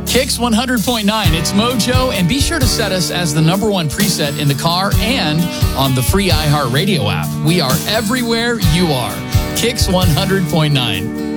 Kicks 100.9, it's Mojo, and be sure to set us as the #1 preset in the car and on the free iHeartRadio app. We are everywhere you are. Kicks 100.9.